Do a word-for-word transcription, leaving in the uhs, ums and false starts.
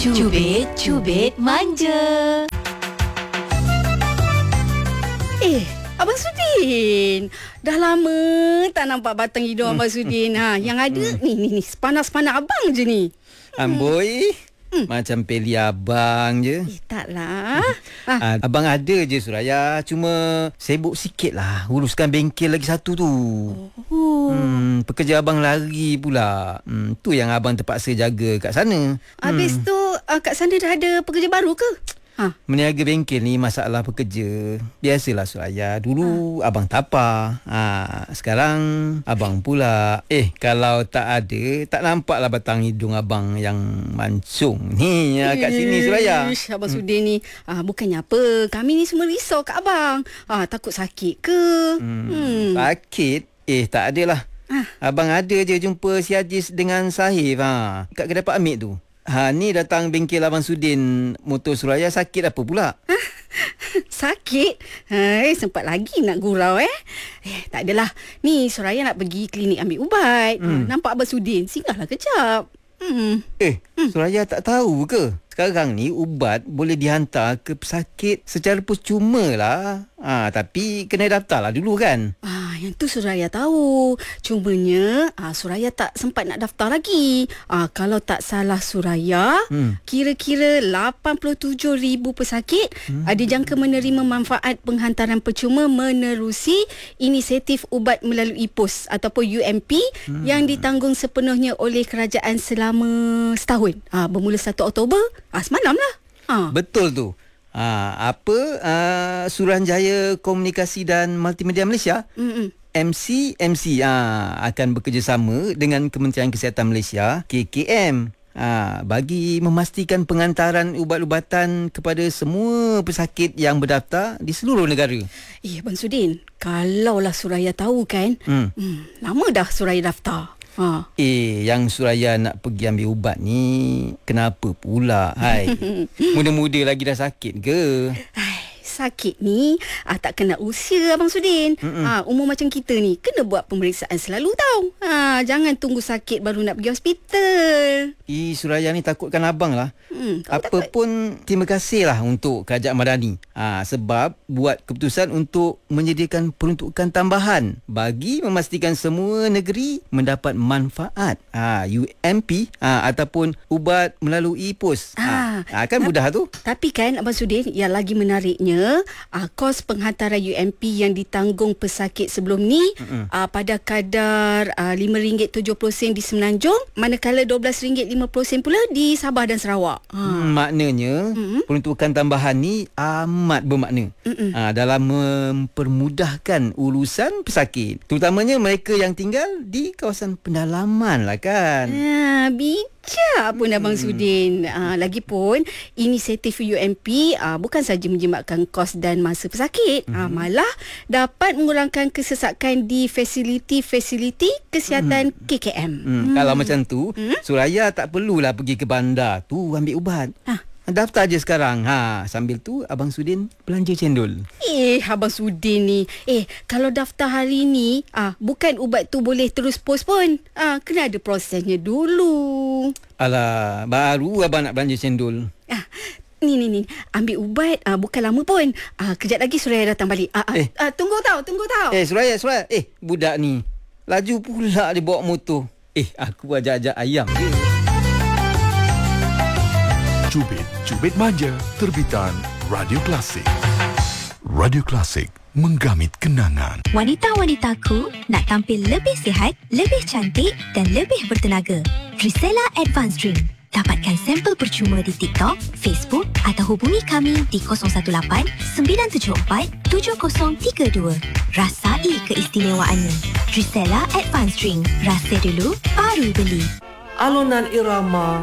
Cubit, cubit manja. Eh, Abang Sudin, dah lama tak nampak batang hidung Abang Sudin. Ha, yang ada ni ni ni sepanas-panas abang je ni. Amboi, hmm. macam peli abang je. Eh, taklah. Ha. Uh, abang ada je Suraya, cuma sibuk sikit lah uruskan bengkel lagi satu tu. Oh. Hmm, pekerja abang lari pula. Hmm, tu yang abang terpaksa jaga kat sana. Habis hmm. tu uh, kat sana dah ada pekerja baru ke? Ha. Meniaga bengkel ni masalah pekerja. Biasalah Suraya. Dulu ha. abang tapa. Ha. Sekarang abang pula. Eh, kalau tak ada, tak nampaklah batang hidung abang yang mancung ni ya, kat sini Suraya. Ish, Abang Sudin ni ah, bukannya apa. Kami ni semua risau kat abang. Ah, takut sakit ke? Hmm. Hmm. Sakit? Eh, tak adalah. Ha. Abang ada je jumpa si Hajiz dengan Sahif ha. kat kedai Pak Amir tu. Ha, ni datang bengkel Abang Sudin motor Suraya, sakit apa pula? Sakit? Hai, sempat lagi nak gurau eh. Eh, tak adalah. Ni Suraya nak pergi klinik ambil ubat. Hmm. Nampak Abang Sudin, singgahlah kejap. Hmm. Eh, hmm. Suraya tak tahu ke? Sekarang ni ubat boleh dihantar ke pesakit secara percuma lah. Ha, tapi kena daftar lah dulu kan? Ah, yang tu Suraya tahu. Cumanya ah, Suraya tak sempat nak daftar lagi. Ah, kalau tak salah Suraya, hmm. kira-kira lapan puluh tujuh ribu pesakit hmm. ada jangka menerima manfaat penghantaran percuma menerusi inisiatif ubat melalui pos ataupun U M P hmm. yang ditanggung sepenuhnya oleh kerajaan selama setahun. Ah, bermula satu Oktober. Ah, semalam lah. Ah. Betul tu. Ha, apa uh, Suruhanjaya Komunikasi dan Multimedia Malaysia Mm-mm. M C M C ha, akan bekerjasama dengan Kementerian Kesihatan Malaysia K K M ha, bagi memastikan pengantaran ubat-ubatan kepada semua pesakit yang berdaftar di seluruh negara. Eh, Abang Sudin, kalaulah Suraya tahu kan, hmm. Hmm, lama dah Suraya daftar. Ha. Eh, yang Suraya nak pergi ambil ubat ni kenapa pula? Hai. Muda-muda lagi dah sakit ke? Hai, sakit ni ah, tak kena usia Abang Sudin. Ah, umur macam kita ni kena buat pemeriksaan selalu tau. Ah, jangan tunggu sakit baru nak pergi hospital. Eh, Suraya ni takutkan abang lah. Hmm, Apa takut. pun terima kasih lah untuk Kerajaan Madani. Ha, sebab buat keputusan untuk menyediakan peruntukan tambahan bagi memastikan semua negeri mendapat manfaat ha, U M P ha, ataupun ubat melalui pos. Ha, ha, kan mudah tu. Tapi kan Abang Sudin, yang lagi menariknya ah, kos penghantaran U M P yang ditanggung pesakit sebelum ni ah, pada kadar ah, lima ringgit tujuh puluh sen di Semenanjung, manakala dua belas ringgit lima puluh sen pula di Sabah dan Sarawak. Ha. Hmm, maknanya mm-hmm. peruntukan tambahan ni amat bermakna ha, dalam mempermudahkan urusan pesakit, terutamanya mereka yang tinggal di kawasan pendalaman lah kan. Ha, bijak pun hmm. Abang Sudin. Ha, lagipun inisiatif U M P ha, bukan saja menjimatkan kos dan masa pesakit, hmm. ha, malah dapat mengurangkan kesesakan di fasiliti-fasiliti kesihatan hmm. K K M. Hmm. Hmm. Kalau macam tu, hmm? Suraya tak perlulah pergi ke bandar tu ambil ubat. Ha. Daftar je sekarang. Ha, sambil tu Abang Sudin belanja cendol. Eh, Abang Sudin ni. Eh, kalau daftar hari ni, ah, bukan ubat tu boleh terus post pun. Ah, kena ada prosesnya dulu. Alah, baru abang nak belanja cendol. Ah, ni ni ni, ambil ubat ah, bukan lama pun. Ah, kejap lagi Suraya datang balik. Ah, eh. ah, tunggu tau, tunggu tau. Eh, Suraya, Suraya. Eh, budak ni laju pula dia bawa motor. Eh, aku ajak-ajak ayam je. Cubit, Cubit Manja, terbitan Radio Klasik. Radio Klasik, menggamit kenangan. Wanita-wanitaku nak tampil lebih sihat, lebih cantik dan lebih bertenaga. Trisela Advanced Drink. Dapatkan sampel percuma di TikTok, Facebook atau hubungi kami di kosong satu lapan sembilan tujuh empat tujuh kosong tiga dua. Rasai keistimewaannya. Trisela Advanced Drink. Rasa dulu, baru beli. Alunan irama